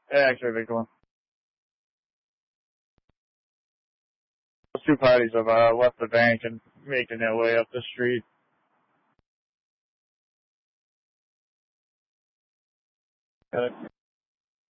Yeah, actually, a big one. Those two parties have left the bank and making their way up the street.